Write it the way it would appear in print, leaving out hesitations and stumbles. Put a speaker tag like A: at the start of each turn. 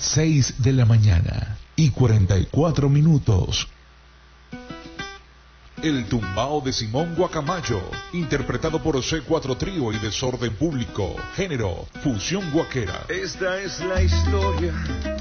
A: 6 de la mañana y 44 minutos. El tumbao de Simón Guacamayo, interpretado por C4 Trío y Desorden Público, género, fusión guaquera.
B: Esta es la historia